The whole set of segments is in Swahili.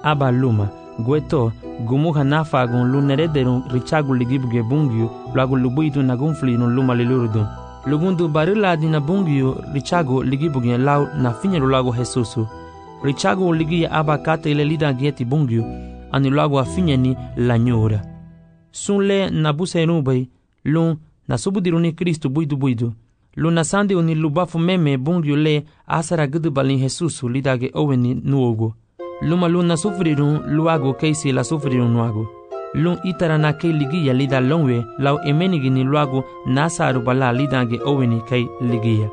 aba luma gueto gumuha nafagun lunerederun richagu ligibuge bungyu lagu lubuidu nagunflinu luma lilurudun lugundu barila dina bungyu richagu ligibuge lau na finyeru lagu Jesusu richagu ligia aba kate ile lida gieti bungyu ani lagu afinyeni la nyura sunle nabuserubay lun na subudiruni Kristu buidu luna sandi uni lubafu meme bungyu le asara gudu balin Jesusu lidage oweni nuogo luma luna sufrirun luago keisi la sufrirun nuago lun itara na kei ligia lida longwe lau emenigi ni luago nasaru bala lidage oweni kei ligia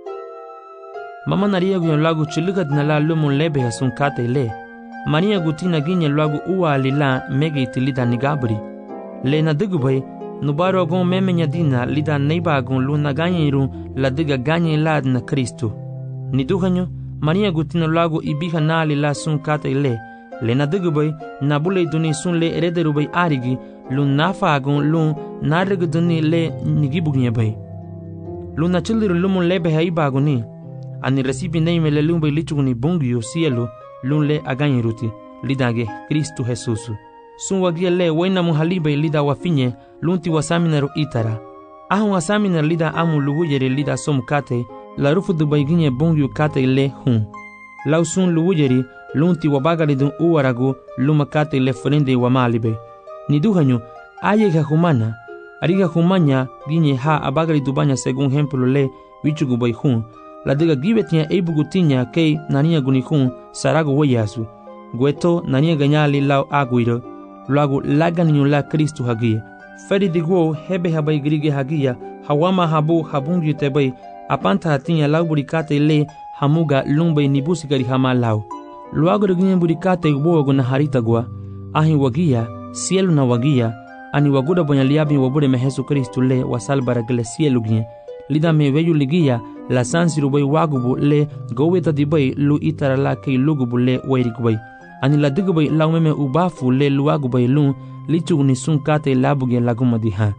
mama naria guyon lagu chiluga dinala lumun lebe hasun kate le maria gutina ginye luago uwa lila mege itilida nigabri le na dugubay nubaro gon memenya dina lida neiba gon luna ganyiru la diga ganyi lad na Kristu ni duhanyo maria gutina lago ibiha na lila sun kate le na dugubay na bule duni sun le erederubay arigi lun nafa gon lun narig duni le nigibugnye bay luna childiru lumun lebe haiba goni ani recibi neime le lumbay lichuguni bungyo cielo lun le aganyiruti lidage Kristu Jesusu sun wagia le waina muhalibay lida wafinye lunti wasaminaru itara ahun wasaminer lida amu luwuyere lida somkate la rufu dubay ginye bungyu kate le hun lau sun luwuyeri lunti wabagalidun uwaragu luma kate le frende wamalibe ni duhanyo ayega humana ariga humanya ginye ha abagalidubanya según ejemplo le wichugubay hun la diga gibetia ebugutinya kei nania guni hun sarago weyasu gueto nania ganyali lau aguiro luago laganiyo la Kristu hagia feri digwo hebe habay grige hagia hawama habu habungi tebay apanta hatinya lau burikate le hamuga lumbay nibusigari hama lau luago ginye burikate ubogo na harita gwa ahi wagia cielo na wagia ani waguda bonya liabi wabure me Jesu Kristu le wasalbara gele cielo ginye lida me veyu ligia la sansiru bay wagubu le goweta dibay lu itara la kei lugubu le wairikubay ani la digubay laumeme ubafu le luagubay lun lichugni sun kate labuge lagumadiha.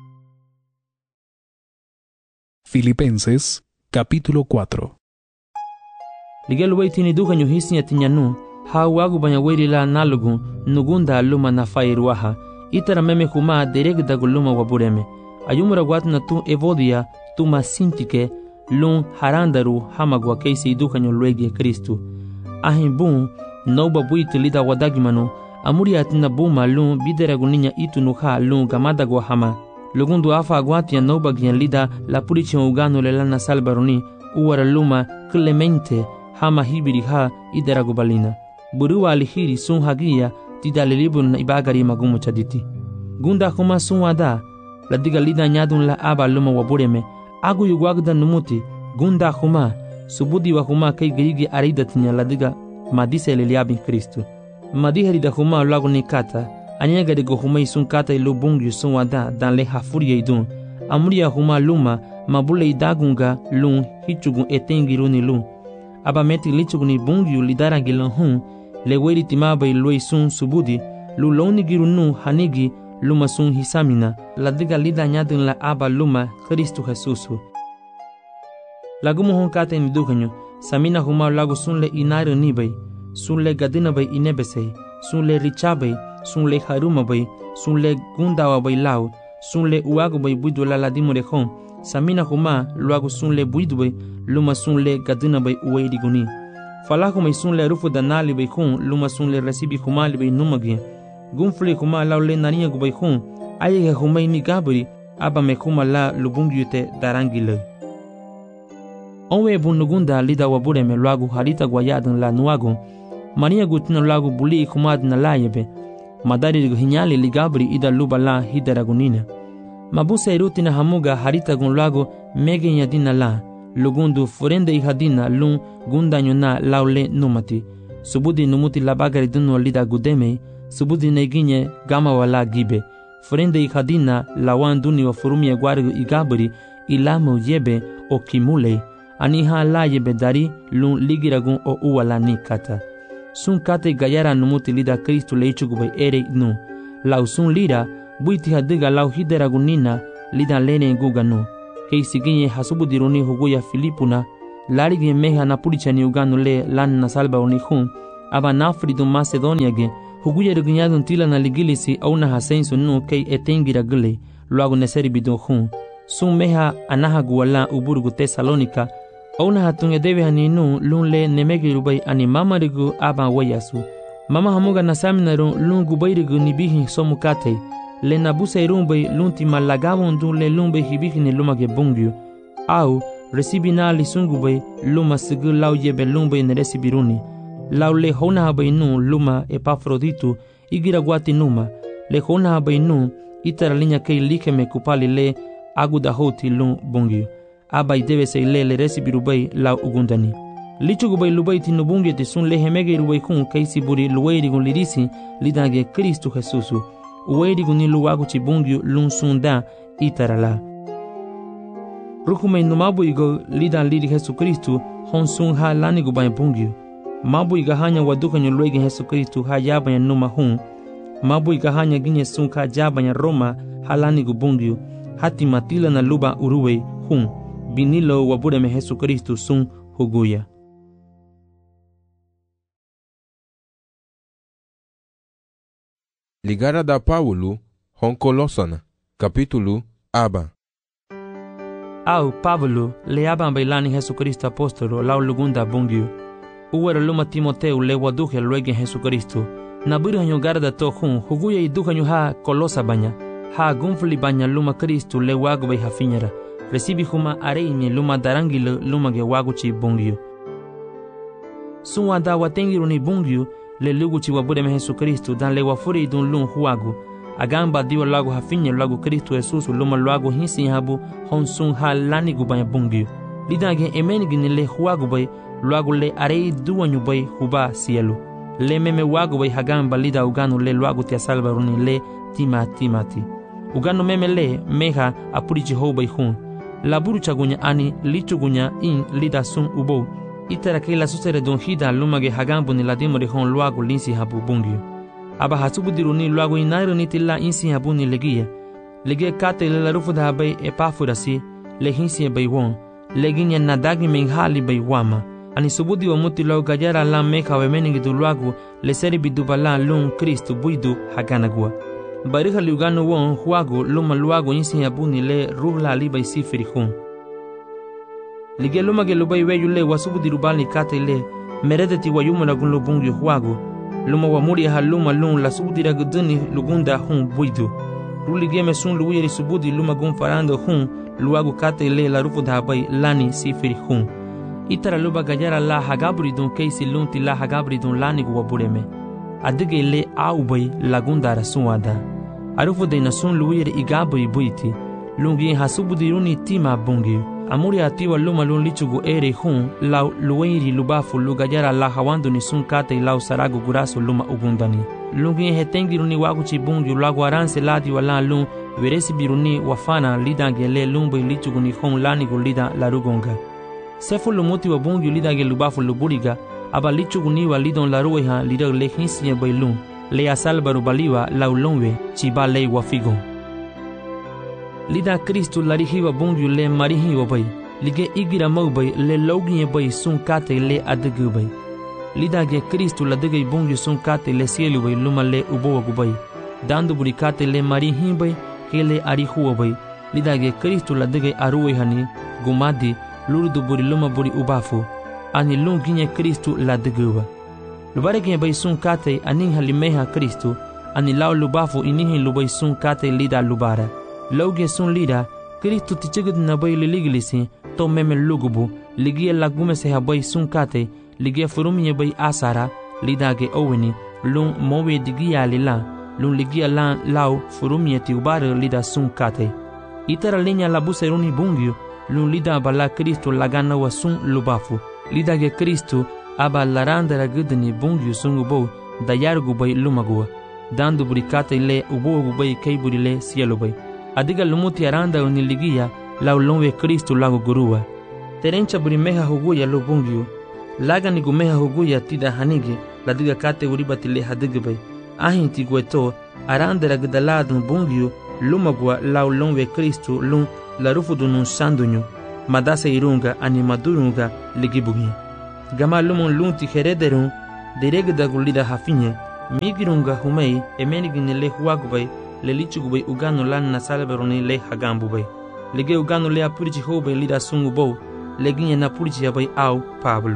Filipenses capítulo 4. Ligel weitini duhanyo hisnya tinyanu ha wagubanya weiri la nalugu nugunda luma na fairuaha itara meme kuma deregda guluma wabureme ayumura watna tu evodia tu masintike lun harandaru hamagwa keisi duhanyo luegie Kristu ahimbun noba buiti lida wadagimano amuri atina buma lun bideraguninha itunuha lun gamadagwa hama lugundu afa aguatia noba gian lida la purichi ugano le lana salbaroni uwara luma clemente hama hibiri ha ideragubalina burua alihiri sun hagia tida lelibun na ibagari magumu chaditi gunda huma sun wada la diga lida nyadun la aba luma wabureme agu yugwagda numuti gunda huma subudi wa huma kai geigi aridatinya la diga madise leliabin Kristu madiheri da huma lagu nikata anyega de gohumai sun kata ilu bungyu sun wada dan le hafuria idun amuria huma luma mabule idagunga lun hichugun etengiruni lun aba meti lichuguni bungyu lidarangilun hun le weri timaba ilui sun subudi lu loni girunu hanigi luma sun hisamina la diga lida nyadun la aba luma Kristu Jesusu lagumu hun kata ni dukanyo samina huma lagu sunle inaru nibay sunle gadina bay inebesey sunle richabay sunle haruma bay sunle gundawa bay lau sunle uago bay buidu la ladimure hon samina huma luago sunle buidu bay luma sunle gadina bay uweiriguni falaho may sunle rufu danali bay hon luma sunle resibi humali bay numagi gunfle huma laule nania gubay hon ayega humay ni gabri aba me huma la lubungyute darangile onwe bunugunda lida wabureme luagu harita guayadan la nuago maria gutina luagu buli kumad na layebe madari hinyali ligabri ida luba la hidaragunina mabuse irutina hamuga harita gun luagu mege yadina la lugundu forende ihadina lun gundanyo na laule numati subudi numuti labagari dunu lida gudeme subudi neginye gama wala gibe forende ihadina lawan duni wa furumia guargu igabri ilamu yebe o kimule aniha la yebe dari lun ligiragun o uwala nikata sun kate gayara numuti lida Kristu leichugubay ere nu lau sun lira buiti hadiga lau hideragunina lida lene guganu keisiginye hasubudiruni huguya Filipuna larigi meha na pulichani uganu le lan na salba uni hun aba nafri do Macedonia ge huguya regunyado tila na ligilisi au na hasenso no kei etengira gule luago neseri bido hun sun meha anaha guala uburgu Tesalonika au na hatunge debe haninu lunle nemegi rubai ani mama rigu aba wayasu mama hamuga na seminaru lungu bayrigu nibihi somukate le nabuse rumbai lunti malagavon dule lumbe hibihi ni lumage bungyu au resibina lisungu bay luma sigu lau yebe lumbe ne resibiruni lau le hona habai nu luma Epafroditu igira guati numa le hona habai nu itara linya kei likeme kupali le aguda hoti lum bungyu abai debe se le resibiru bay lau ugundani lichugu bay lubai tinu bungyu te sun le hemege rubai kun kei siburi luweiri gun lirisi lidage Kristu Jesusu uweiri gun ni luwagu chi bungyu lum sunda itara la rukume numabu igo lidan liri Jesu Kristu hon sun ha lani gubay bungyu mabu iga hanya waduka nyulwege Jesu Kristu ha yabanya numa hun mabu iga hanya ginye sun ka jabanya Roma halani gubungyu hati matila na luba uruwe hun binilo wabureme Jesu Kristu sun huguya. Ligara da Paulo hon Kolosana capítulo aba. Au Pablo le aban bailani Jesu Kristo apostolo lau lugunda bungyu uwera luma Timoteu le waduhe luege Jesu Kristo na buru garda to hun huguya iduha ha Kolosa banya ha gunfli banya luma Kristo le wagu bai hafinyara resibi huma areimi luma darangilo luma ge wagu chi bungyu suwa da watengiru ni bungyu le lugu chi wabure me Jesu Kristo dan le wafuri dun lum huagu agamba diwa lagu hafinya lagu Kristo Jesus luma lagu hinsi habu hon sun ha lani gubanya bungyu lidage emeni gini le huagu bai lagu le arei duwanyu bai huba sielu le meme wagu bai hagamba lida uganu le lagu tia salvaruni le timati uganu meme le meha apurichi hou bai hun laburu chagunya ani lichugunya in lida sun ubo itara kila susere don hida lumage hagambu ni ladimore hon lagu linsi habu bungyu aba hasubudiru ni lagu inairu ni tilla insi habu ni legia kate le larufu da bai Epafurasi le hinsi bai won leginya nadagi menghali bai wama ani subudi wa muti lau gajara la meka wemeningi du lagu le seri bidubala lun Kristu buidu haganagua bariha liuganu won huagu luma luagu insi habu ni le ruhla li bai sifiri hun lige lumage lubai weyu le wasubudiru bali kate le meredeti wa yumu lagun lubungu huagu luma wa muri ha luma lun la subudira guduni lugunda hun buidu ruligeme sun luwiri subudi luma gun farando hun luagu kate le la rufu dhabai lani sifiri hun itara luba gajara la hagabri dun keisi lunti la hagabri dun lani guwa bureme adige le aubai lagunda rasuada arufu de nasun luwiri igabai buiti lungi hasubudiruni tima bungi amuri atiwa luma lun lichugu ere hun la luwiri lubafu lugajara la hawandu ni sun kate lau saragu gurasu luma ugundani lungi hetengiruni waguchi bungi lagu aranse ladi wala lun veresi biruni wafana lidange le lumba lichugu ni hun lani gulida larugonga sefu lumuti wa bungi lidange lubafu luburiga aba lichugu ni wa lidon larueha lidag le hinsiye bailun le asalbaru baliwa laulonwe chiba le wafigon lida Kristu larihiwa bungi le marihiwa bai lige igira maubai le loginye bai sun kate le adigu bai lidage Kristu ladige bungi sun kate le sielu bai luma le ubowa gubai dandu buri kate le marihi bai hele arihuwa bai lidage Kristu ladige aruwe hani gumadi lurdu buri luma buri ubafu ani lunginye Kristu ladigewa lubarege bai sun kate anin halimeha Kristu ani lau lubafu inihi lubai sun kate lida lubara lauge sun lida Kristu tichigid na bai liligilisi to meme lugubu ligia lagume se habai sun kate ligia furumye bai asara lidage oweni lun mowe digia lila lun ligia lan lau furumye ti ubare lida sun kate itara linya labuse runi bungyu lun lida bala Kristu lagana wa sun lubafu lidage Kristu aba larandara gudni bungyu sun ubo dayargu bai lumagua dandu burikate le ubo bai kaiburi le sielo bai adiga lumuti aranda uniligia lau lonwe Kristu lagu gurua terencha burimeha huguya lo bungyu laga ni gumeha huguya tida hanige ladiga kate uribati le hadigibai ahinti gueto aranda ragdaladun bungyu lumagua lau lonwe Kristu lun larufu dunun sandunyu madasa irunga ani madurunga ligibugi gama lumun lunti herederun deregdagu lida hafinye migirunga humei emenigini le huagubay le lichugubay ugano lan na salberoni le hagambubay lege ugano le apurichi hobay lida sungubo leginye na purichi abay au Pablo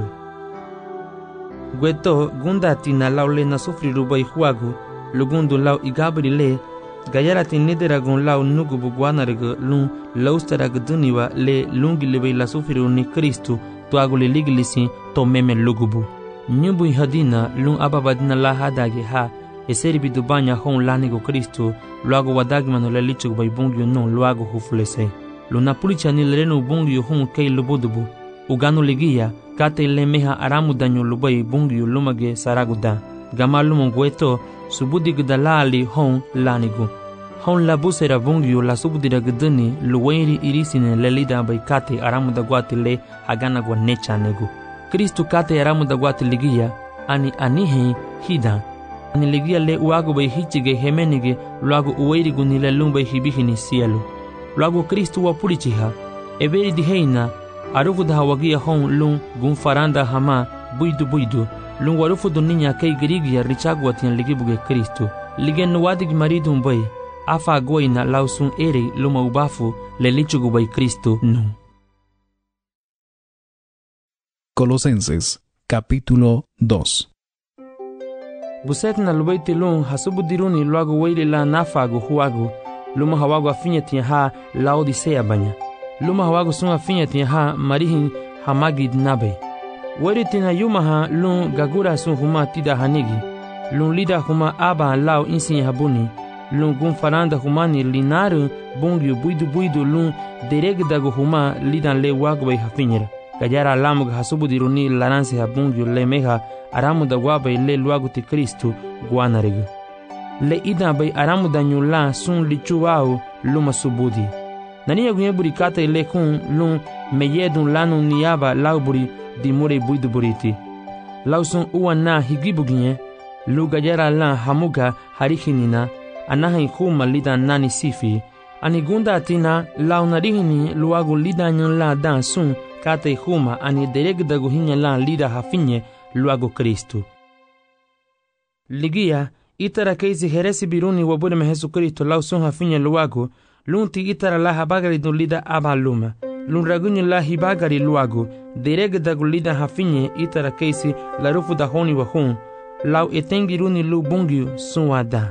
Gueto gundati na laule na sufrirubay huagu lugundu lau igabri le gayarati nideragun lau nugubu guanarga lun laustaraga duniwa le lungilibay la sufriruni Kristu tuaguli ligilisi to meme lugubu nyubu hadina lun ababadina la hadagi ha eseribi dubanya hon lanigo Kristu luago wadagmano le lichugubay bungyo non luago hufulese luna pulicha ni lereno bungyo hon kei lubudubu ugano ligia kate le meha aramu danyo lubay bungyo lumage saraguda gama lumongueto subudigdalali hon lanigo hon labusera bungyo la subudiragdani luwairi irisine le lida bay kate aramu dagwati le hagana gwa nechanego Kristu kate aramu dagwati ligia ani anihe hida ani ligia le uago bay hichige hemenige luago uwairi gunile lumbay hibihini cielo luago Kristu wa pulichiha eberi diheina arufu da hawagia hon lun gunfaranda hama buidu lun warufu duninya kei girigia richagwatian ligibuge Kristu ligen wadig maridum bay afa goina lausun ere luma ubafu le lichugubay Kristu no. Colosenses capítulo 2. Buset na lubaiti lun hasubudiruni luago weile la nafago huago luma hawago afinyati ha Laodicea banya luma hawago sun afinyati ha marihin hamagid nabe weritina yumaha lun gagura sun huma tida hanigi lun lida huma aba lao insin habuni lun gunfaranda humani linaru bungyu buidu lun deregdago huma lidan le wagbay hafinyera gajara lamug hasubudiruni laranse habungyu le meha aramu da wabay le luaguti Kristu guanarega le ida bay aramu da nyula sun lichuwao luma subudi nani yagunye buri kata le kun lun meyedun lanu niyaba lauburi dimure buidu buriti lausun uwana higibuginye lu gajara la hamuga harihinina anahin kuma lida nani sifi ani gunda atina launarihini luagu lida nyon la dan sun kata huma ani deregdagu hinya la lida hafinye luagu Kristu ligia itara keisi heresi biruni wabure mehesu Kristu lausun hafinye luagu lunti itara la habagari dun lida abaluma lun ragunye la hibagari luagu deregdagu lida hafinye itara keisi la rufu da honi wa hun lau etengiruni lu bungyu sunwada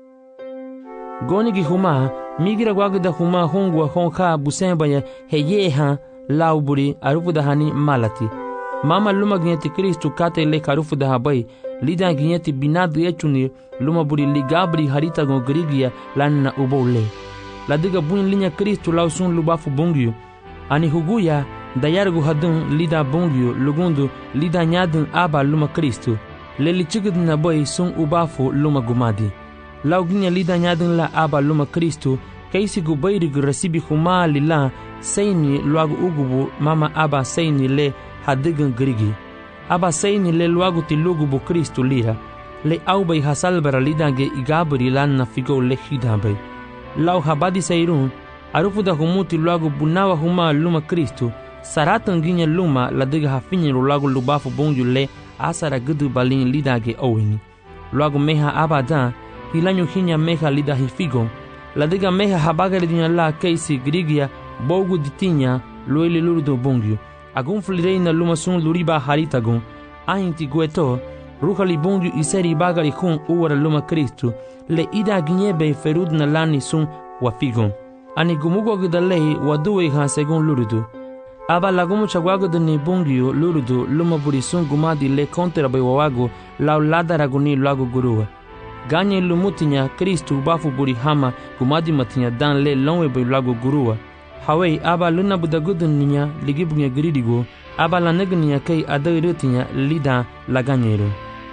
gonigi huma migira gwagda huma hongwa honka busembaya heyeha lauburi arufu da hani malati mama luma ginyeti Kristu kate le karufu da habai lida ginyeti binadu echuni luma buri ligabri harita go grigia lanna ubole ladiga buin linya Kristu lausun lubafu bungyu ani huguya dayargu hadun lida bungyu lugundu lida nyadun aba luma Kristu leli chigudna boy sun ubafu luma gumadi lauginya lida nyadun la aba luma Kristu kaisi gubayrigu rasibi huma lila seini luagu ugubu mama aba seini le hadigan grigi aba seini le luagu ti lugubu Kristu lira le aubay hasalbara lidange igabri lanna figo le hidabay lau habadi seirun arufu da humuti luagu bunawa huma luma Kristu saratan ginya luma ladiga hafinyi luagu lubafu bongyu le asara gudu balin lidage owini luagu meha abada hilanyu hinya meha lida hifigo ladiga meha habagari dinya la keisi grigia bogu ditinya loile lurdo bongyu agun flireina luma sun luriba haritagun ahinti gueto ruhali bongyu iseri bagari hun uwara luma Kristu le ida ginyebe ferud na lani sun wafigon ani gumugo gidalei waduwe ha segun lurudu aba lagumu chagwago ni bongyu lurudu luma buri sun gumadi le kontra bay wawago lau ladaraguni lagu guruwa ganye lumutinya Kristu bafu buri hama gumadi matinya dan le lonwe bay lagu guruwa hawei aba luna budagudun ninya ligibunya giridigo aba lanegniya kei adairutinya lida laganyero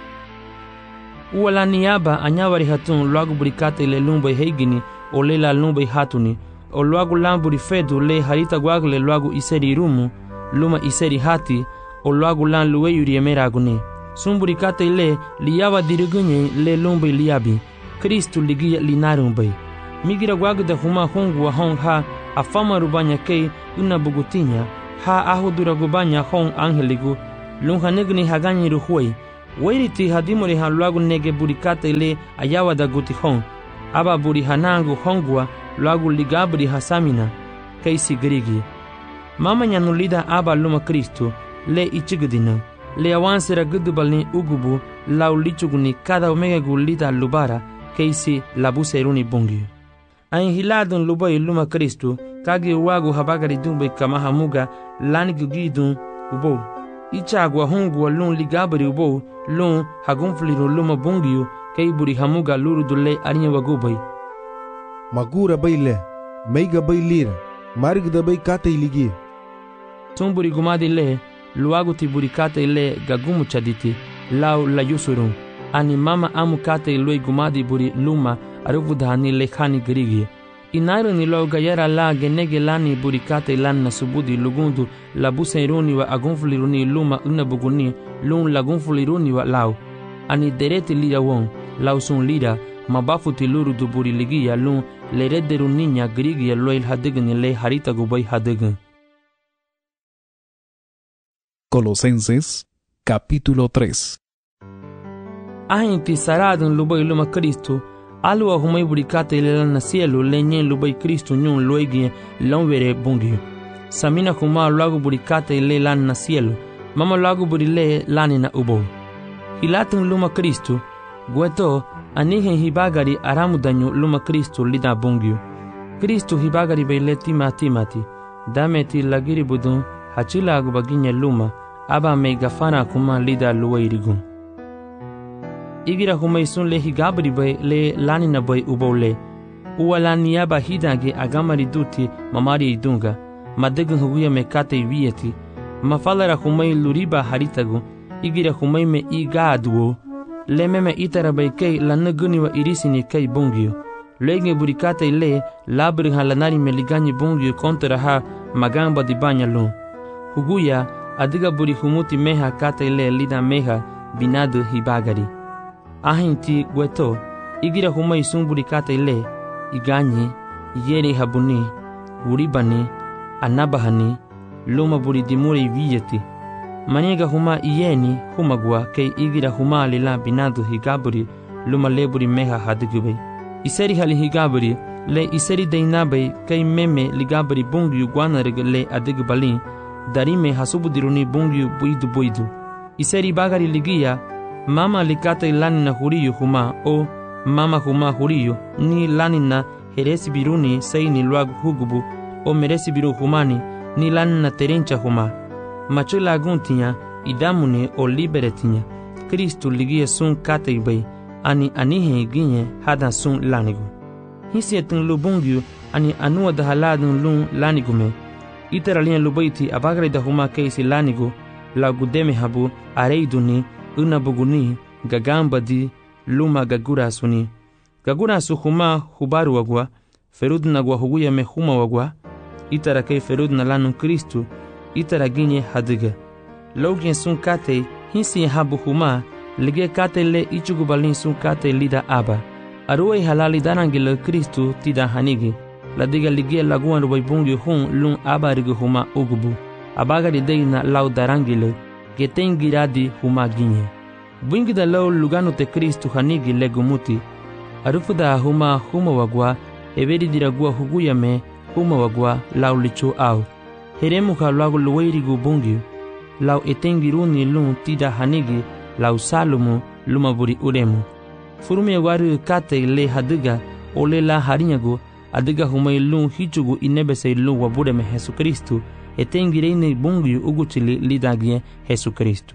uwala niyaba anyawari hatun lagu buri kate le lumbay heigini o le la lumbay hatuni o luagu lamburi fedu le harita gwagle luagu iseri rumu luma iseri hati o luagu lan luweyuri emeragune sumburi kate le liyawa dirigunye le lumbay liyabi Kristu ligia linarumbay migira gwagda huma hongu wa hong ha afama rubanya kei una bugutinya ha ahudura gubanya hong angeligu lunha negni haganyi ruhuai Wairiti hadimori han luagu nege burikate le ayawa da gutihon. Aba buri hanangu hongwa luagu ligabri hasamina. Kaisi grigi. Mama nyanulida aba luma Kristo le ichigdina. Le avansera gudubalni ugubu lau lichuguni cada omega gulida lubara kaisi labuseruni bungi. Ain hiladun lubai luma Kristo kagi wagu habagari dumbe kamahamuga lani gugidun ubo. Ichagwa hongwa lun ligabri ubo lun hagunfliru luma bungiu kay buri hamuga luru dule arinya wagubai. Magura baile, meiga bailira, marigda bai kate iligi. Tumburi gumadi le, luagu tiburi kate le gagumu chaditi, lau la yusurun. Ani mama amu kate lui gumadi buri luma aruvudhani lekhani grigi. Inairo ni lo gayara la genege lani buri kate lan na subudi lugundu la busairuni wa agunfuliruni luma unabuguni lun lagunfuliruni wa lau. Ani dereti lida won, lau sun lida, mabafuti luru du buri ligia lun le redderu niña grigi loil hadigni le harita gubai hadign. Colosenses, capítulo 3. Ahinti saradun lubai luma Kristo, alua humai burikate le lana cielo le nyen lubai Kristo nyun luegi lonvere bungi. Samina kuma lagu burikate le lana cielo, mama lagu buri le lanina ubo. Hilatun luma Kristo, gueto anihen hibagari aramudanyu luma Kristo lida bungi. Kristo hibagari beile timati, dameti lagiri budun hachila agubaginya luma, aba me gafana kuma lida luwairigun. Igira humai sun le higabri bay le lanina bay ubole. Uwa lania ba hidage agamari duti mamari idunga. Madegun huguya me kate vieti. Mafalara humai luriba haritagu. Igira humai me igaduo. Le meme itara bay kei lanaguni wa irisini kei bungio. Lege burikate le labri halanari me ligani bungio kontra ha magamba di banya lun. Huguya adiga buri humuti meha kate le lida meha binadu hibagari. Ahinti gueto, igira humai sumburi kate le, iganyi, yeri habuni, uribani, anabahani, luma buri dimuri vijeti. Maniga huma iyeni humagwa kei igira huma lila binadu higaburi, luma leburi meha hadigube. Iseri hali higaburi, le iseri deinabe kei meme ligaburi bungiu guanarig le adigbalin, darime hasubudiruni bungiu buidu. Iseri bagari ligia, mama likate lanina huriyo huma o mama huma huriyo ni lanina heresi biruni seini luagu hugubu o meresi biru humani ni lanina terencha huma macho laguntinya idamune o liberetinya Kristu ligia sun kate bay ani anihe ginye hada sun lanigu hisietun lubungyu ani anua da haladun lun lanigume iteralien lubaiti abagre da huma keisi lanigu lagudeme habu areiduni unabuguni gagambadi luma gagurasuni gagurasu huma hubaru wagwa ferudna gwa huguya me huma wagwa itara kei ferudna lanu Kristu itara ginye hadiga logien sun kate hinsi habu huma lige kate le ichugubalin sun kate lida aba aruai halali darangile Kristu tida hanigi ladiga lige laguan rubai bungi hun lun aba rigu huma ugubu abagari deina lau darangile getengiradi huma ginye. Bwingida lau lugano te Kristu hanigi legumuti. Arufuda huma wagwa, everi diragua huguya me huma wagwa lau licho au. Heremuka lagu luwairigu bungi. Lau etengiruni lun tida hanigi lau salumu lumaburi uremu. Furume waru kate le hadiga ole la harinyagu adiga humai lun hichugu inebese lun wabureme Jesu Kristu. Etengireine bungi uguchili lidagie Jesu Kristu.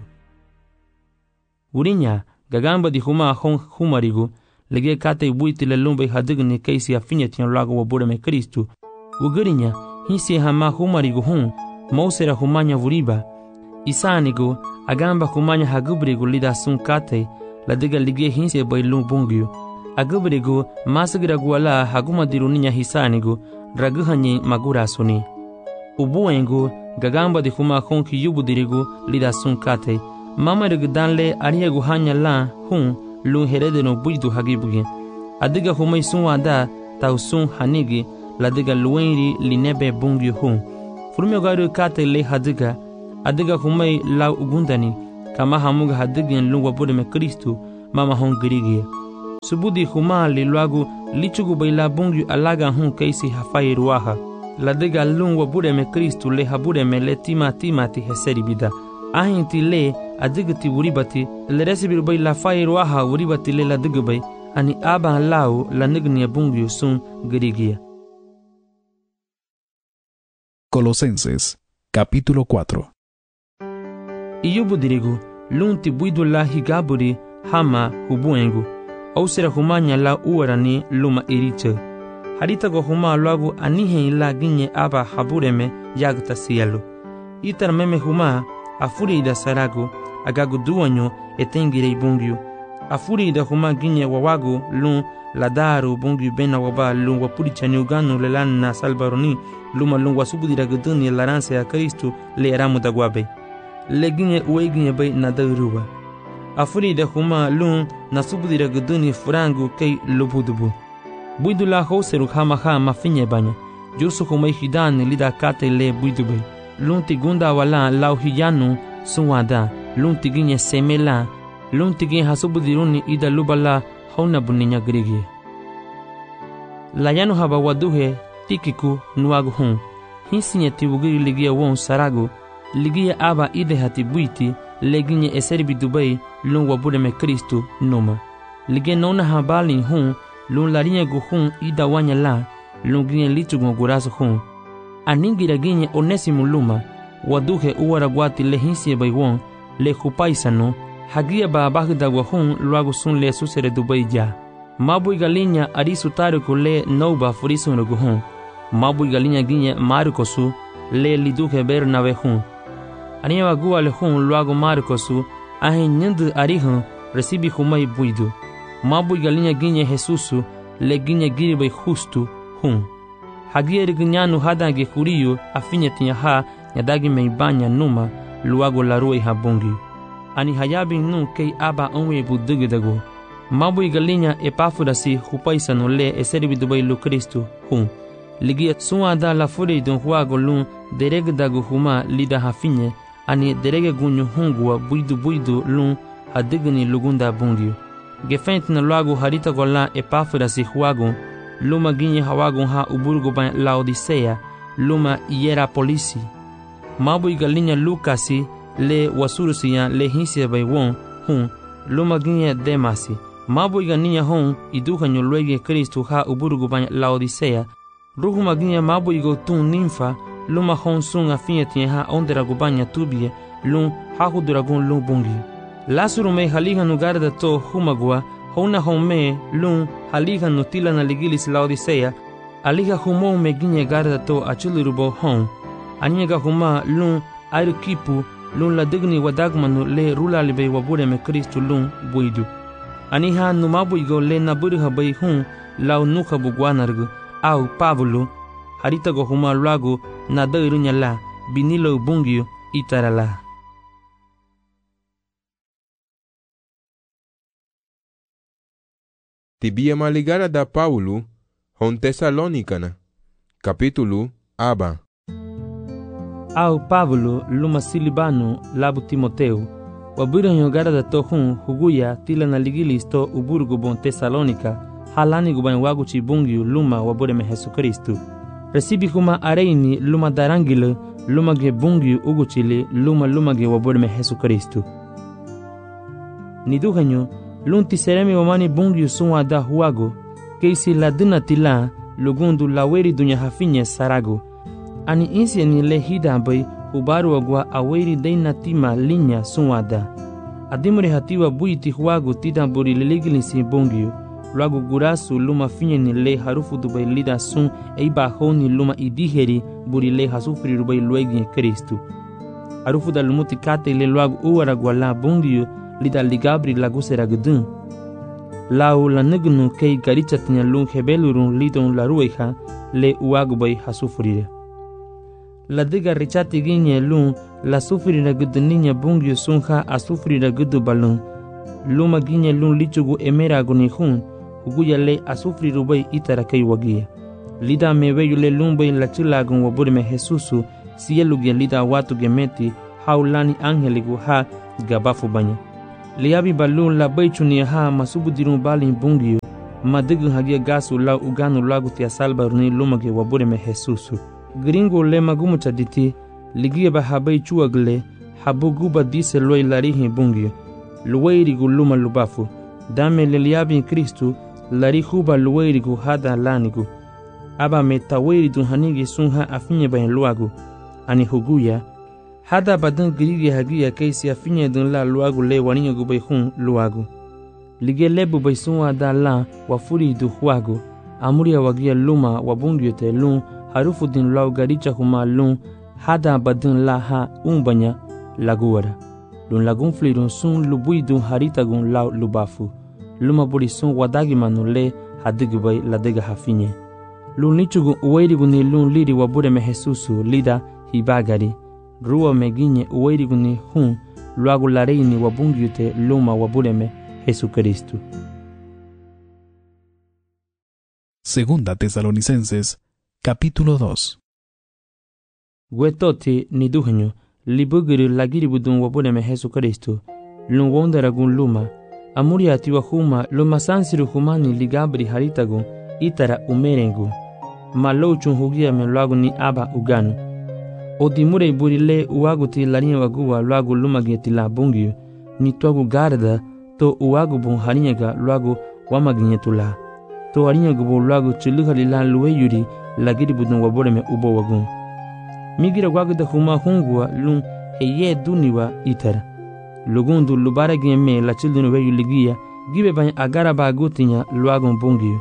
Urinya gagamba di huma humarigu lege kate buiti le lumbe hadigni keisi afinyetian lago wabureme Kristu. Ugurinya hisi hama humarigu mausera humanya vuriba. Isanigu agamba humanya hagubrigu lida sun kate ladiga lige hinsi bay lum bungiu. Agubrigu masagragu ala hagumadiruninya hisanigu raguhanyi magurasuni. Ubuengu gagamba di huma ki yubudirigu lida sun kate. Mama rigdanle ariyagu hanya la lun heredeno buidu hagibugi. Adiga humai sun wada tau sun hanigi ladiga luenri linebe bungi Furme garu kate le hadiga. Adiga humai lau ugundani kama hamuga hadigin lung wabudeme Kristu mama hon girigia. Subudi huma li luagu lichugu baila bungyu alaga hun kaisi hafai ruaha. Ladiga lung wabudeme Kristu le habudeme le timati heseri bida. Ahinti le adigati wuribati le resibiru baila fai ruaha wuribati le ladigubay ani aba lau la nignia bungyu sun girigia. Colosenses, capítulo 4. Iyubu dirigu, lunti buidu la higaburi hama hubuengu, au sera humanya la uarani luma iriche. Harita go huma luagu anihe la ginye aba habureme yagta cielo. Itar meme huma afuri ida saragu agagu duanyo etengire bungyu. Afuri ida huma ginye wawagu lun ladaru bungyu bena waba lun wapurichani uganu lelan na salbaroni luma lun wasubudira guduni laranse ya Kristu le eramu dagwabe. Leginye ueginye bay na daruba. Afuri ida huma lun nasubudira guduni furangu kei lubudubu. Buidula hoseru hama finye banya. Jusu humay hidani lida kate le buidubay. Lun tigunda wala lau hiyanu suwada. Lun tiginye semela. Lun tigin hasubudiruni ida lubala hauna buninya grigi. Layanu haba waduhe tikiku nuagu hun. Hinsinya tibugiri ligia won saragu. Ligia aba ide hati buiti. Leginye eseribi Dubai lun wabudeme Kristu numa. Ligia nona habali hun. Lun larinya gu hun ida wanya la. Lun ginye lichugu gurasu hun. Aningira ginye onesimu luma. Waduhe uwaragwati le hinsiye baywon. Le hupaisano. Hagia ba bagda wahun luagu sun le susere Dubai ja. Mabui galinya arisu tariku le nouba furisun ruguhun. Mabui galinya ginye marikosu le liduke bernawe hun. Ania wagua le hun luagu marikosu ahin nyindu arihun resibi humai buidu. Mabui galinya ginye Jesusu le ginye giribay justu hun. Hagia riginyanu hadange huriyu afinya tinyaha nyadagi meibanya numa luagu larui habungi. Ani hayabi nu kei aba onwe budugidago. Mabui galinya epafurasi hupaisano le eseribi Dubai lu Kristu hun. Ligia suada la furi don huago lun deregdago huma lida hafinye. Ani derege gunyu hungua buidu lun hadigni lugunda bungiu. Gefent na luago harita gola epafurasi huago. Luma ginye hawago ha uburgo ba Laodicea. Luma Hierapolisi. Mabui galinya Lukasi le wasurusiya le hinsia bay won hun luma ginye Demasi. Mabui ganinya hon iduha nyolwege Kristu ha uburgu ba Laodicea. Ruhuma ginye mabui go tun ninfa luma hon sun afinyati ha ondera gubanya tubie lun ha huduragun lun bungi. Lasuru me haliga no garda to humagua hona hon me lun haliga no tila na ligilis Laodicea. Aliga humo me ginye garda to achulurubo hon. Anyega huma lun airukipu lun la digni wadagmanu le rula libe wabudeme Kristu lun buidu. Aniha numabuigo le naburiha bay hun lau nuka bugwanargu au Pavulu harita go huma luagu na dairunya la binilo bungiu itarala. Tibia maligara da Paulo hon Tesalonicana capítulo aba. Au Pavulu luma Silibanu labu Timoteu wabura nyogara da to hun huguya tila na ligilis to uburgu bon Tesalonika halani guban wagu chibungiu luma wabure Jesu Kristu. Resibi huma areini luma darangile luma ge bungiu uguchile luma ge wabure Jesu Kristu. Niduhanyo lunti seremi wamani bungiu sunwa da huago keisi laduna tila lugundu laweri dunya hafinye sarago. Ani insi ni le hida bay hubaru agwa aweri deina tima linya sunwada. Adimure hatiwa buiti huagu tida buri leligilisi bongiu. Luagu gurasu luma finye ni le harufu dubay lida sun eiba honi luma idiheri buri le hasufri rubay luegi Kristu. Harufu da lumuti kate le luagu uwaragwa la bongiu lida ligabri lagusera gudun. Lau la nignu kei garichatnya lung hebelurun lidon la rueha le uagu bay hasufrire. La diga richati ginye lun la sufri na gudu ninya bungiu sunha a sufri na gudu balun. Luma ginye lun lichugu emera guni hun huguya le a sufri rubay itara kei wagia. Lida meweyu le lumbay la chilagun wabure Jesusu sielu gen lida watu gemeti haulani angeligu ha gabafu banya. Liabi balun la baichuni ha masubudirun balin bungio madigu hagia gasu la uganu lagu tia salbaruni lumage wabureme Jesusu. Gringo le magumu chaditi ligia ba habai chuagle habu guba dise loi larihi bungio. Luwairigu luma lubafu. Dame leliabi Kristu lari huba luwairigu hada lanigu. Aba metawairidu hanigi sunha afinye bayan luagu. Ani huguya hada badan girigi hagia kaisi afinye dun la luagu le waninyo gubay hun luagu. Lige lebu bay sunwa da la wafuri du huagu. Amuria wagia luma wabungyo te lun harufu din lau garicha huma lun hada badan la ha umbanya laguara. Lun lagun flirun sun lubui dun haritagun lau lubafu. Luma buri sun wadagi manu le hadigubay ladega hafinye. Lun lichugu uwairigu ni lun liri wabureme Jesusu lida hibagari. Rua meginye uwairigu ni hun luagu lareini wabungyute luma wabureme Jesucristo. Segunda Tesalonicenses, capítulo 2. Wetoti ni duhenyo libugiri lagiribudun wabureme Jesucristo. Lun wondaragun luma. Amuri atiwa huma luma sansiru humani ligabri haritagun itara umerengu. Malouchun hugia me luagu ni aba uganu. Odimure burile uaguti larinha waguwa luagu lumageti la bungio. Ni tuagu garda to uagu bun harinyaga luagu wamaginyetula. To harinyagu bu luagu chuluhali la luwe yuri lagiribudun wabureme ubo wagun. Migira waguda huma hungwa lun heye duniwa itara. Lugundu lubara gemme la children we yuligia gibe bany agara bagutinya luagun bungio.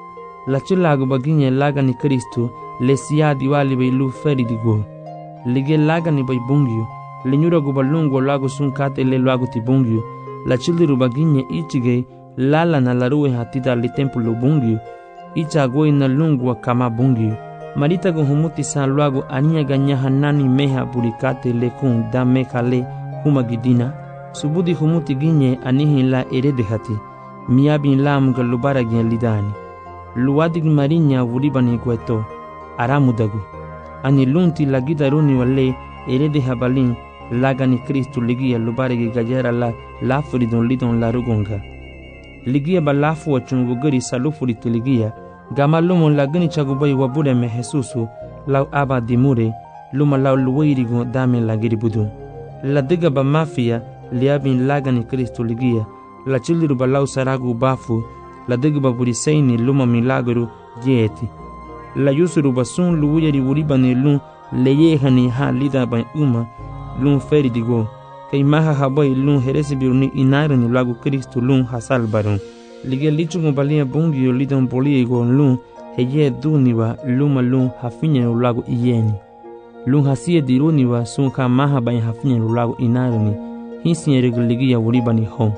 La chilagu baginye laga ni Kristo le siya diwali bay lu feridigo. Lige laga ni bay bungio le nyura gubalungo lagu sunkate le luagu ti bungio. La childiru baginye ichige lala na laruwe hatida li templo bungio. Icha goi na lungwa kama bungio. Marita gu humuti sa luagu ania ganya hanani meha burikate le kun da meha le humagidina. Subudi humuti ginye anihi la erede hati. Miabin lam galubara gin lidani. Luwadig marinya wuribani gueto. Aramudagu. Ani lunti lagida runi wale erede habalin lagani Kristu ligia lubaregi gajera la lafuridon lidon la rugunga. Ligia balafu wachungugari salufuriti ligia. Gamalumo lagani chagubai wabureme Jesusu lau aba dimure luma lau luwairigo dame lagiribudu. La diga ba mafia liabin lagani Kristu ligia. La chiliru balau saragu bafu la diga ba buriseini luma milagru jeti. La yusuru basun luwiri wuribani lun leyehani ha lida ban uma lun feridigo. Kay maha habai lun heresi biruni inarani lagu Kristu lun hasal barun. Lige lichungu balia bungio lidon poliego lun heye duniwa luma lun hafinya lagu iyeni. Lun hasie diruniwa sunka maha ban hafinya lagu inarani. Hisi regaligia wuribani hon.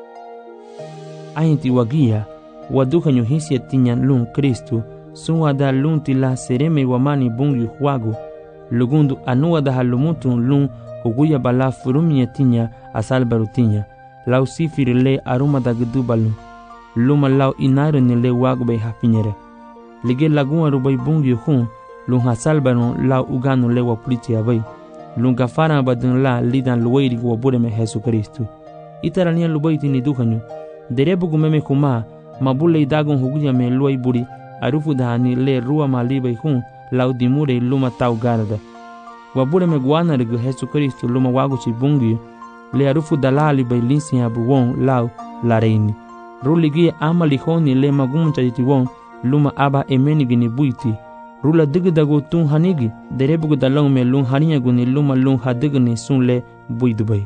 Ainti wagia wadukanyo hisi tinyan lun Kristu. Sunwa da lun tila sereme wamani bungi huagu. Lugundu anuwa da halumutu lun huguya bala furumye tinya asal barutinya. Lau sifiri le aruma da gudubalu. Luma lau inarani le wagu bay hafinyere. Lige lagunwa rubay bungi hun lun hasal barun lau uganu le wapuliti abay. Lun gafara badun la lidan luwairi wabureme Jesucristo. Itarania lubaiti ni dukanyo. Derebugu meme kuma mabule idagun huguya me luwai buri. Arufu dahani le rua malibay hun lau dimure luma tau garda. Wabureme guana regu Jesucristo luma waguchi bungi le arufu dalali bay linsi abuwon lau lareini. Ruligi amalihoni le magumuncha yitiwon luma aba emenigi ni buiti. Rula digidago tun hanigi derebugu dalong me lun harinyagu ni luma lun hadigni sun le buidubay.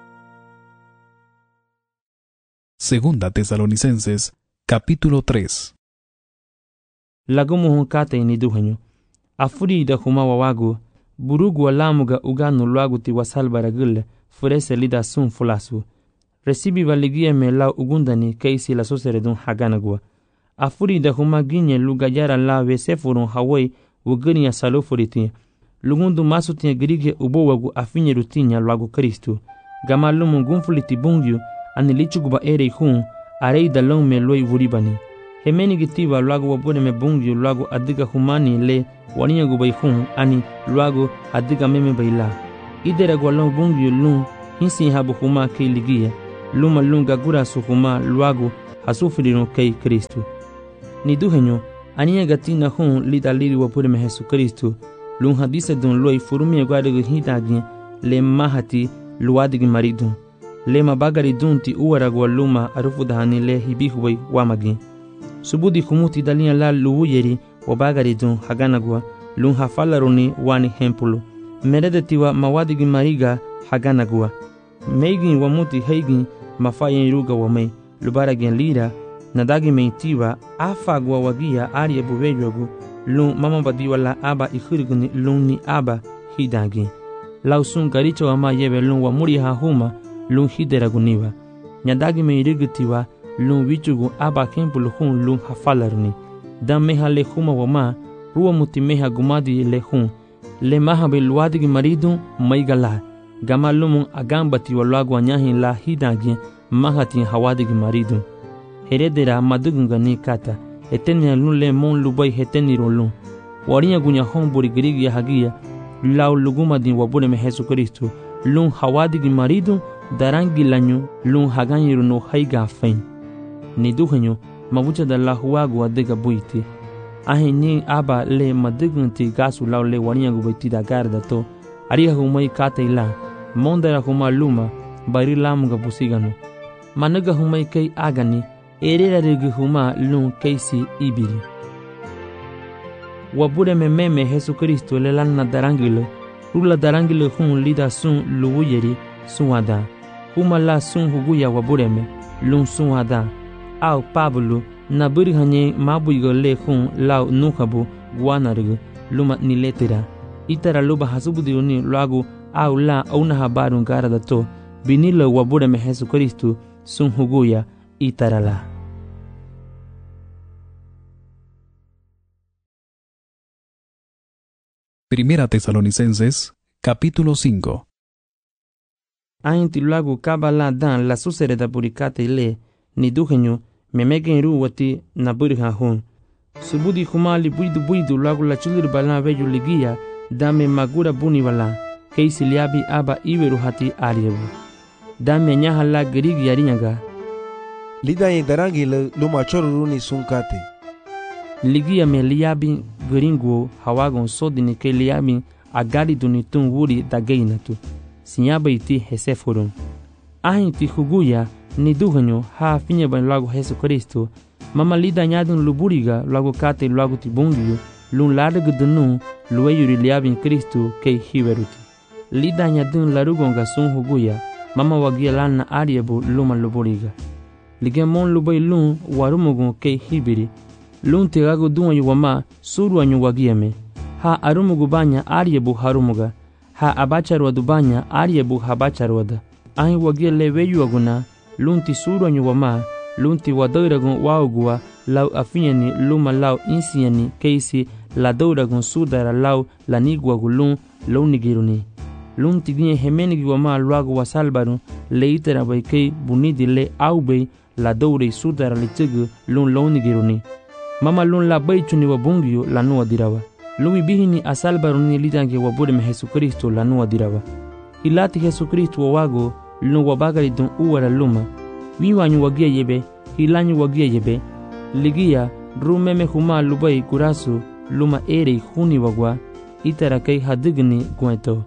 Segunda Tesalonicenses, capítulo 3. Lagumu hunkate ni duhenyo. Afuri da huma wawagu, burugu walamuga uganu luagu ti wasalbara gule, furese lida sun fulasu. Resibi valigia me lau ugundani keisi la soseredun haganagua. Afuri da huma ginye lugajara la vesefurun hawai wugani ya salufuriti. Lugundu masutia girige ubowagu afinye rutinya luagu Kristu. Gamalumu gunfuliti bungyu anilichuguba erei hun arei dalong me loi wuribani. Hemeni gitiba luagu wabune me bungyu luagu adiga humani le waninyagu bay hun ani luagu adiga meme bayla. Idera gwalong bungyu lun hinsi habu huma kei ligia luma lunga gurasu huma luagu hasufirino kei Kristu. Ni duhenyo ania gatina hun lida liri wapureme Jesu Kristu lun hadise dun loi furumi guadegu hitagi le mahati luadigi maridu le mabagari dunti uwaragwa luma arufudahani le hibihuwai wamagi subudi humuti dalia la luuyeri wabagari dun haganagwa lun hafalaruni wani hempulu meredetiwa mawadigi mariga haganagwa meigin wamuti heigin mafayen iruga wamei lubaragen lira nadagi meitiwa afagwa wagia arie bubejogu lun mama badiwa la aba ikhirguni lun ni aba hidagi lausun garicho ama yebe lun wa muri ha huma lun hideraguniwa nyadagi meirigitiwa lun wichugu aba kempulu hun lun hafalaruni dan meha le huma wama ruwa muti meha gumadi le hun le maha be luadigi maridu maigala gama lumun agambati wa luagu anyahin la hidagi mahati hawadigi maridu heredera madugunga ni kata etenia lun le mon lubai heteni rolun warinya gunya homburi grigi ya hagia lau luguma din wabune me Jesu Kristu lun hawadigi maridu darangi lanyu lun haganyiru no haiga fain ni duhenyo mabucha da la huagu adega buiti ahini aba le madugunti gasu lau le warinya gubaiti da garda to ariha humai kata ila mondara huma luma bari lamunga busigano managa humai kai agani erera rigi huma lun keisi ibiri wabure meme Jesu Kristu le lanna darangile rula darangile hun lida sun luuyeri suada huma la sun huguya wabure me lun suada au Pablo na buri hanye mabuigo le hun lau nukabu guanargu luma niletera itara luba hasubuduni lagu au la una habaru garada to binilo wabure me Jesu Kristu sun huguya itarala. Primera Tesalonicenses, capítulo 5. Ainti lagu kabala dan la susereda burikate le ni duhenyo memegen ru wati na burha hun subudi humali buidu lagu la chulir bala veju ligia dame magura buni wala keisi liabi aba iweru hati ariebu dame nyaha la grigi yarinyaga lida ye darangi luma choruruni sunkate ligia me liabi gringo hawagon sodini ke liabi agari dunitun wuri dageinatu sinyaba iti heseforum ahinti huguya ni duhanyo ha finye ban lagu Jesu Kristu mama lida nyadun luburiga lagu kate lagu tibungiyo lun largu dunu luweyuri liabi Kristu ke hiweruti lida nyadun larugonga sun huguya mama wagia lana ariebu luma luburiga ligemon lubai lun warumugun ke hibiri lun tegago duanyu wama suruanyu wagieme ha arumugu banya ariebu harumuga ha abacharu adubanya ariebu habacharu ada ahi wagia leweyu aguna lunti suruanyu wama lunti wadoiragun waugua lau afinyani luma lau insiani keisi la doiragun sudara lau laniguagu lun launigiruni lunti ginye hemenigi wama luagu wasalbaru leitera baikei bunidi le aubei la dourei sudara litigu lun launigiruni mama lun la baichuni wabungiyo lanua dirawa lui bihini asalbaruni litange wabudeme Jesu Kristu lanua dirawa hilati Jesu Kristu wawago lun wabagari dun uwara luma wiwanyu wagia yebe hilanyu wagia yebe ligia rumeme huma lubai kurasu luma erei huni wagwa itara kei hadigni gueto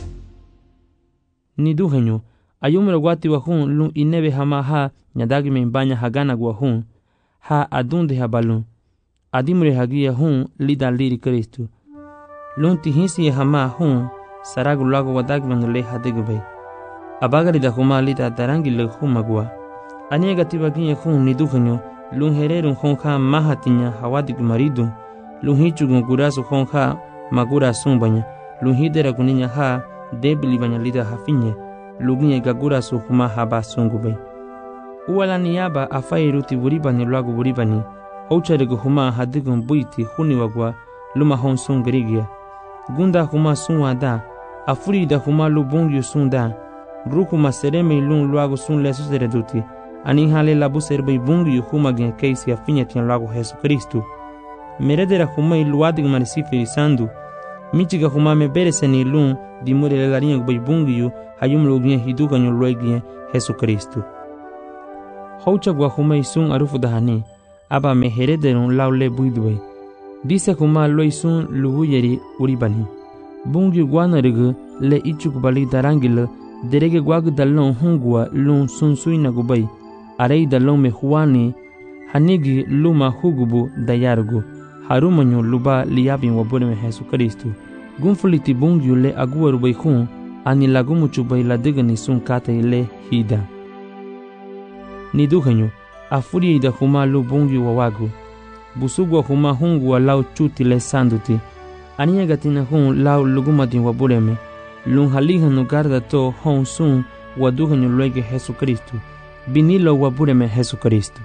ni duhenyo ayumero gwati wa hun lun inebe hama ha nyadagi membanya hagana gwa hun ha adunde habalun adimure hagia hun lida liri Kristu lun tihisi hama hun saragu lago wadagvan le hadigubei abagari da huma lida darangi le humagwa aniega tibagiye hun ni duhenyo lun hererun hun ha mahatinya hawadig maridu lun hichugun gurasu hun ha magura sumbanya lun hidera kuninya ha debili banya lida hafinye luginye gagurasu huma haba sungubei uwala niyaba afairuti buribani lagu buribani houcharegu huma hadigun buiti huni wagwa luma hon sungrigia gunda huma sunwada afurida huma lubungyu sunda ruhuma sereme lun lagu sun lesusereduti ani hale labu serbe bungyu huma gen keisi afinyetian lagu Jesu Kristu meredera huma iluadig manisife sandu michiga huma mebereseni lun dimure lelarinha bungyu hayumlugien hidukanyo luegien Jesucristo. Houcha guahumei sun arufu dahani, aba me herederon laule buidwe. Dice kuma loi sun lubuyeri uribani. Bungi guanarigu le ichukubali darangila, derege guagu dalon hungua lun sun suina gubai, arei dalon me huani, hanigi luma hugubu dayarugu, harumanyo luba liabin wabureme Jesucristo. Gunfuliti bungi le aguaru bai hun, ani lagumuchu bai la digani sun kate le hida. Ni duhanyo, afuri da huma lu bungi wawagu. Busugwa huma hungua lau chuti le sanduti. Ania gatina hun lau lugumati wabureme. Lun halihanu garda to hon sun waduhanyo luege Jesucristo. Binilo wabureme Jesucristo.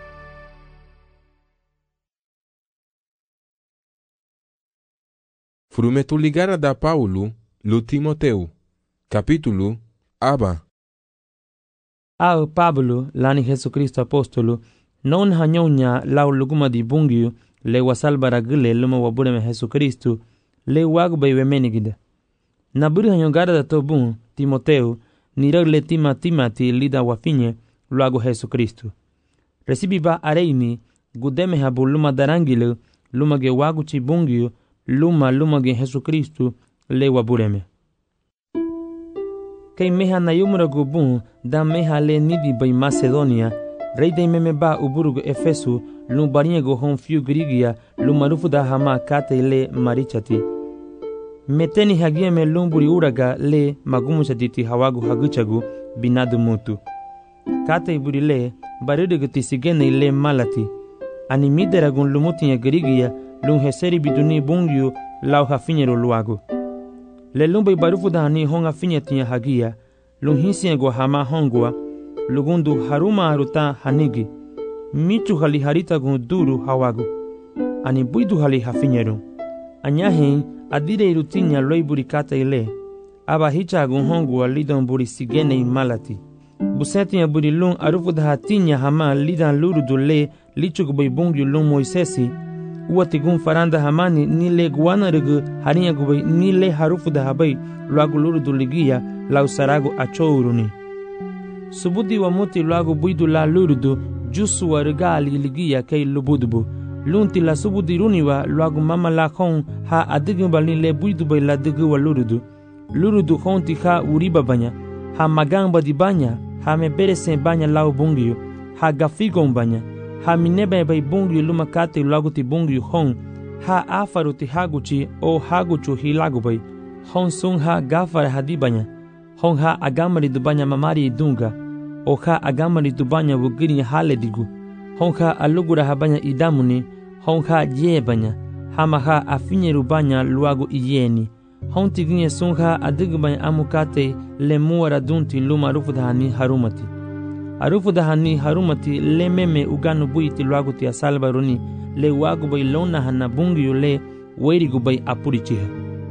Frumetu ligara da Paulo, lu Timoteu. Capítulo Aba. Ao Pablo, lani Jesucristo apostolo, non hanyonya lau luguma di bungiu, le wasalbara gile luma wabureme Jesucristo, le wagubay wemenigida. Naburi hanyo garda to bun, Timoteu, nirag le timati lida wafinye, luago Jesucristo. Recibi ba areini, gudeme habu luma darangile, luma ge waguchi bungiu, luma ge Jesucristo, le wabureme. Kei meha na yumuragu bun, da meha le nidi bay Macedonia, rei de meme ba uburugu Efesu, lum bariego hon fiu grigia, lumarufu da hama kate le marichati. Meteni hagieme lumburi uraga le magumuchaditi hawagu haguchagu, binadu mutu. Kate iburi le, barirugu tisigene le malati. Ani mideragun lumutinha grigia, lum heseri biduni bungiu, lau hafinyeru luagu. Le lumbai barufu dahani honga finyatinha hagia, lum hinsiego hama hongua, lugundu haruma aruta hanigi, michu hali harita gun duru hawagu, ani buidu hali hafinyeru. Anyahin adire irutinya loi burikata ile, aba hicha gun hongua lidon buri sigene malati. Busetinya buri lun arufu dahatinya hama lidan lurudu le lichugubay bungi lun Moisesi, uatigun faranda hamani ni le guanarigu harinya gubay ni le harufu dahabay luagu lurudu ligia lau saragu achouruni. Subudi wa muti luagu buidu la lurudu jusu wa rigali ligia kei lubudubu. Lunti la subudi runiwa luagu mama la hon ha adigun balin le buidu bay la digu wa lurudu. Lurudu honti ha uriba banya, ha magamba di banya, ha meberesen banya lau bungiyo, ha gafigon banya. Ha minebe bay bungiyo luma kate luagu ti bungiyo hon, ha afaru ti haguchi o haguchu hilagu bay, hon sun ha gafare hadibanya. Hon ha agamari dubanya mamari idunga, o ha agamari dubanya wugiri haledigu, hon ha alugura habanya idamuni, hon ha yebanya, hama ha afinyeru banya luagu iyeni, hon tiginye sun ha adigubanya amukate le muara dunti luma rufudahani harumati. Arufudahani harumati le meme uganu buiti luagu ti asalba runi, le wagu bay lona hana bungiyo le weirigu bay apurichiha.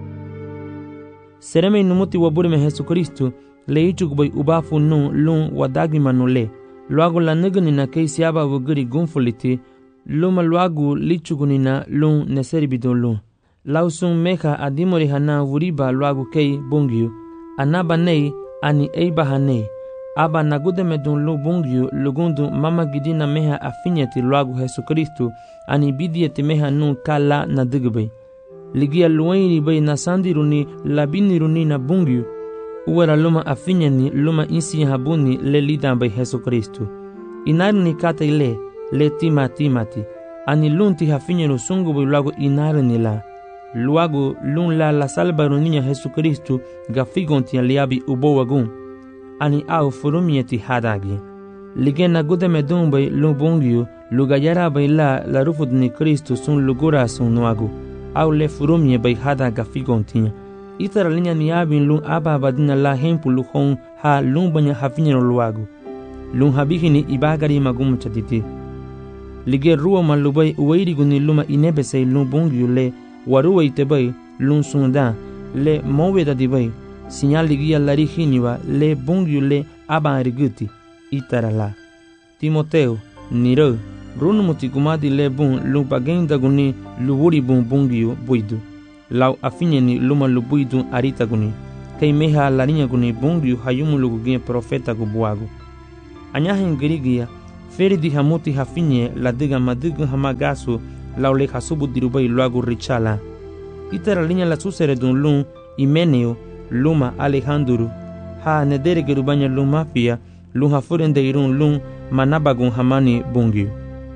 Sereme numuti wabureme Jesucristo, le ichugubay ubafu nu lun wadagimanu le. Luagu la nugunina kei siaba wugiri gunfuliti, luma luagu lichugunina lun neseribidun lun. Lausun meha adimori hana wuriba luagu kei bungiyu, anaba nei ani eiba hanei. Aba nagudeme dun lu bungiyu lugundu mama gidina meha afinyeti luagu Jesucristo, ani bidieti meha nun kala na digubay. Ligia luwaini bay nasandiruni labiniruni na bungiyu, uwara luma afinyani luma insi habuni le lidan bay Jesucristo. Inaruni kata ile, le timati, ani lunti hafinyanu sungu bay luagu inaruni la. Luagu lun la salbaruninya Jesucristo gafigonti liabi ubowagun, ani au furumieti hadagi. Ligena gudeme dun bay lun bungiyu, lugayara bay la rufudni Cristo sun lugura sun nuagu. Au le furumye bay hada gafigontinya. Itara linya ni abin lun aba badina la hempu luhon ha lun banya hafinyano luagu. Lun habihini ibagari magumu chatiti. Lige ruwa malubay uwairigu ni luma inebese lun bungiyu le waruwa itebay lun sunda le moweda dibay. Sinyal ligia larihiniwa le bungiyu le aba ariguti. Itara la. Timoteu, niro. Runumuti kumadi le bun lupagenda guni luburi bun bungiyu buidu. Lau afinyeni luma lubuidu aritaguni. kay meha larinya guni bungyu hayumulugu ginye profeta gubuagu. Anyahin gerigia, feri di hamuti hafinye la diga madigu hamagasu laule hasubu dirubai luagu richala. Itara linya la susere dun lun Imeneo, luma Alejandro, ha nedere gerubanya lun mafia, lun hafuren de irun lun manabagun hamani bungyu.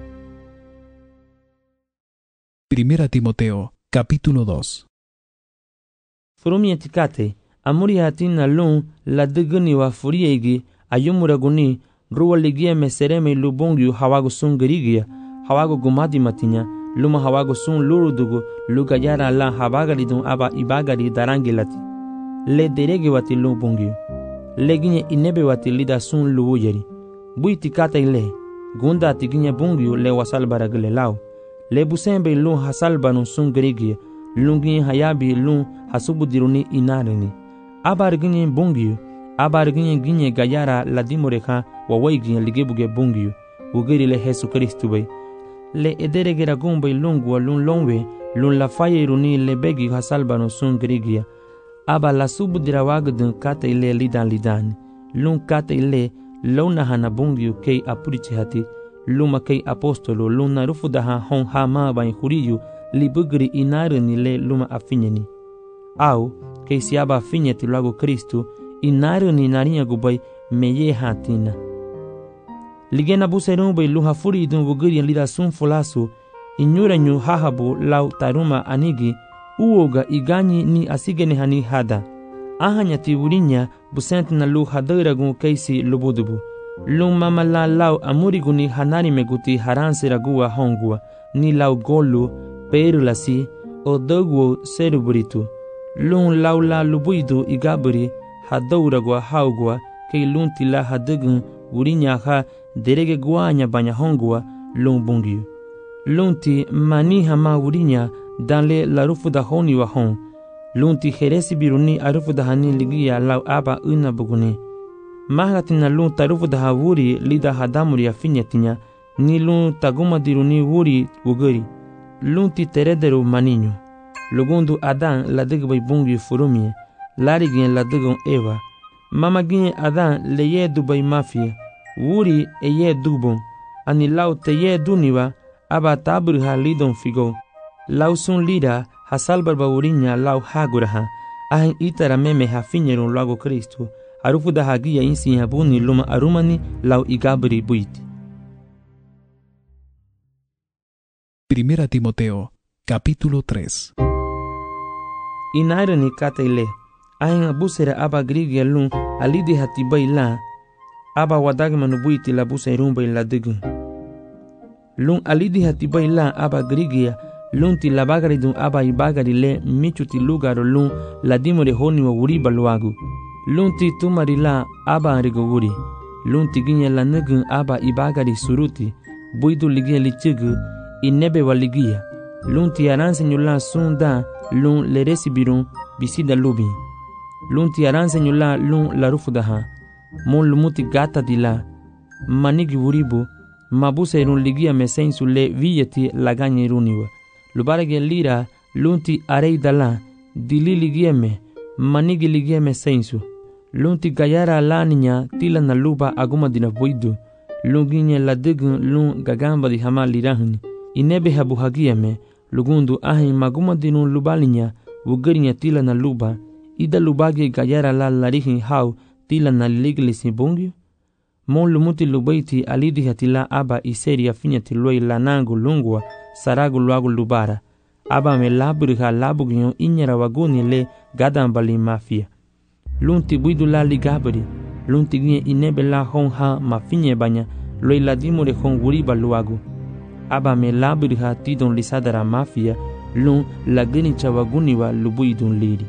Primera Timoteo, capítulo 2. Furumi etikate, amuri hatina lun la diguni wa furiegi, ayumuraguni, ruwa ligia mesereme lubungyu hawagu sun gerigia, hawagu gumadi matinya, luma hawagu sun lurudugu, lugayara la habagari dun aba ibagari darangi lati. Le derege wati lubungyu. Leginye inebe wati lida sun luwujeri. Bui tikate ile, gunda tiginye bungyu le wasal baragile lao. Le busembe lun hasalbanu sun gerigia, lungi hayabi lun hasubudiruni inarini. Abarginye bungyu, abarginye ginye gayara ladimoreka wawaiginye ligebuge bungyu, ugeri le Jesu Kristu bay. Le ederegera gumbay lungwa lun longwe, lun la fayeruni le begi hasalbanu sun gerigia. Aba la subudira wagdun kata ile lidan, lun kata ile launa hana bungyu kei apurichi hati, luma kei apostolo luna rufudaha hon hama bain huriyu libugri inarini le luma afinyeni. Au, kei siaba afinyeti luago Kristu, inarini narinya gubay meye hatina. Ligena buserun bay luha furi idun wugiri lida sun fulasu, inyuranyu hahabu lau taruma anigi, uoga iganyi ni asigene hani hada. Ahanyati wurinya busent na lu hadairagun keisi lubudubu. Lung mamala lau amuriguni hanari meguti haranse ragua hongua, ni lau golu, perulasi, odogwo seruburitu. Lung lau la lubuidu igaburi, hadauragua haugua, kei lunti la hadagun wurinya ha derege guanya banya hongua, lung bungiu. Lunti mani hama wurinya danle la rufu da honi wa hon. Lunti heresi biruni arufu da hani ligia lau aba una buguni. Mahagatina lun tarufu da hawuri lida hadamuri afinyetinya, ni lun taguma diruni wuri wuguri. Lunti terederu maninyo. Lugundu Adan la digbay bungi furumie, larigien la digon Eva. Mama gien Adan le ye dubay mafia, wuri e ye dubon, ani lau te ye duniwa, aba taburiha lidon figo. Lau sun lida hasalbar bawurinya lau haguraha, ahin itara meme hafinyerun lago Kristu, arufu da hagia insi habuni luma arumani lau igabri buiti. Primera Timoteo, capítulo 3. Inairani kataile, ahin abusera aba grigia lun alidi hatibay la, aba wadagmanu buiti la busa irumba la digun. Lun alidi hatibay la aba grigia, lunti la bagari dun aba ibagari le michuti lugaro lun la dimore honi wa wuriba luagu. Lunti tumari la aba arigo wuri. Lunti ginye la nugun aba ibagari suruti, buidu ligia lichigu, inebe wa ligia. Lunti aransenyu la sunda lun le resibirun bisida lubi. Lunti aransenyu la lun la rufudaha. Mon lumuti gata di la. Manigi wuribu, mabuse irun ligia mesensu le viyeti la ganye iruniwa. Lubarage lira lunti arei dala, dili ligieme, manigi ligieme sensu. Lunti gayara la niña tila na luba aguma dina buidu. Lunginye la digun lun gagamba di hama lirahuni. Inebe habu hagieme, lugundu ahin maguma dinu lubalinya, wugerinya tila na luba. Ida lubage gayara la larihin hau tila na liglisi bungyu. Mon lumuti lubaiti alidi hatila aba iseri afinyati luay lanangu lungwa, saragu luagu lubara. Aba me laburiha labugyo inyara waguni le gadambali mafia. Lunti buidu la ligabri, lunti ginye inebe la hon ha mafinye banya, luay ladimure hon wuriba luagu. Aba me laburiha tidon lisadara mafia, lun lagini chawaguni wa lubuidun liri.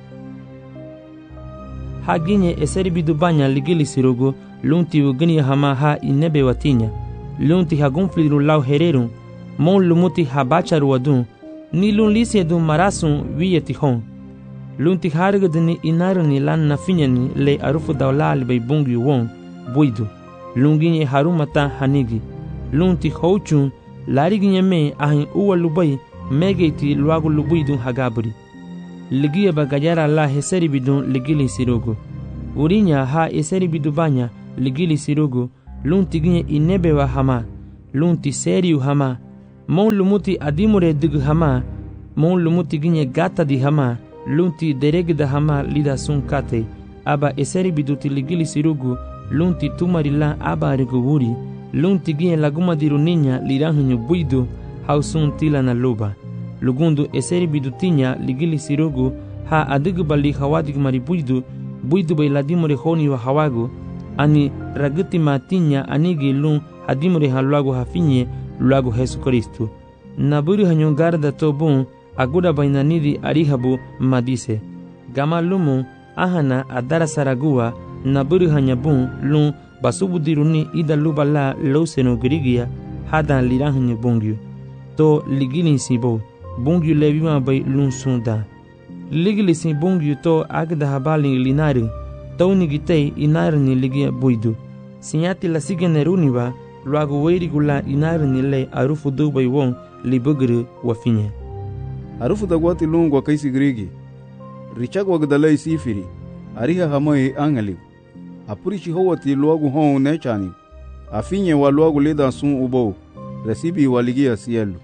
Ha ginye eseri bidu banya ligili sirogo, lunti ugini hama ha inebe watinya. Lunti hagunfliru lau hererun, mon lumuti habacharu wadun, ni lun lisi edun marasun wiyeti hon. Lunti hargadini inarani lan nafinyani le arufu dawlali bay bungi won, buidu. Lunginye harumata hanigi. Lunti houchun, lariginye me ahin uwa lubay, megeiti luagu lubuidun hagabri. ligia bagayara la heseri bidun ligili sirugu. Urinya ha eseri bidu banya ligili sirugu, lun tiginye inebewa hama, lun ti seriu hama, mon lumuti adimure dig hama, mon lumuti ginye gata di hama, lun ti deregda hama lida sun kate, aba eseri bidu ti ligili sirugu, lun ti tumarila aba reguguri, lun ti ginye laguma diru ninya liranhinyo buidu, hausun tila na luba. Lugundu eseri bidu tinya ligili sirugu, ha adigu bali hawadig maribuidu, buidu bay ladimure honi wa hawagu, ani raguti matinya anigi lun hadimure haluagu hafinye luagu Jesu Kristu. Naburi hanyon garda tobun aguda bainanidi arihabu madise. Gama lumu ahana adara saragua naburi hanyabun lun basubudiruni ida luba la louseno grigia hadan liranhanyo bungyu. To ligilin sibo bungyu levima bay lun sunda. Ligili sin bungyu to agda habalin linari. Tauni gitei inarni ligia buidu. Sinyati la sigeneruniwa luagu weirigula inarni le arufu dubay won libugru wafinye. Arufu dagwati lungwa kaisi grigi. Richag wagdalai sifiri. Ariha hamai angaliw. Apurishi hawati luagu hon nechani. Afinye wa luagu leda sun ubo. Recibi waligia cielo.